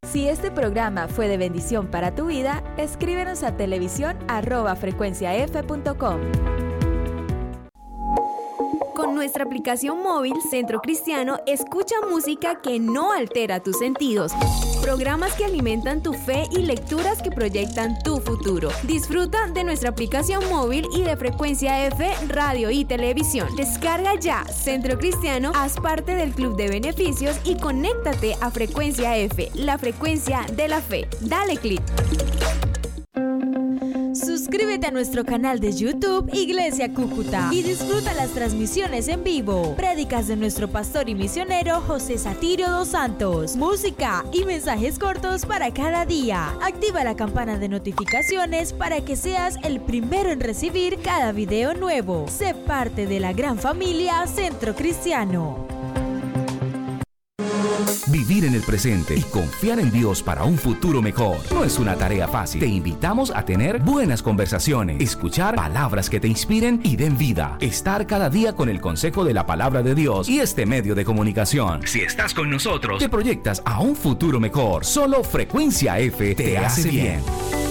Si este programa fue de bendición para tu vida, escríbenos a televisión@frecuenciaf.com. Con nuestra aplicación móvil Centro Cristiano, escucha música que no altera tus sentidos, programas que alimentan tu fe y lecturas que proyectan tu futuro. Disfruta de nuestra aplicación móvil y de Frecuencia F, radio y televisión. Descarga ya Centro Cristiano, haz parte del club de beneficios y conéctate a Frecuencia F, la frecuencia de la fe. Dale clic. Suscríbete a nuestro canal de YouTube Iglesia Cúcuta y disfruta las transmisiones en vivo, prédicas de nuestro pastor y misionero José Satirio dos Santos, música y mensajes cortos para cada día. Activa la campana de notificaciones para que seas el primero en recibir cada video nuevo. Sé parte de la gran familia Centro Cristiano. Vivir en el presente y confiar en Dios para un futuro mejor no es una tarea fácil. Te invitamos a tener buenas conversaciones, escuchar palabras que te inspiren y den vida, estar cada día con el consejo de la palabra de Dios y este medio de comunicación. Si estás con nosotros, te proyectas a un futuro mejor. Solo Frecuencia F te hace bien.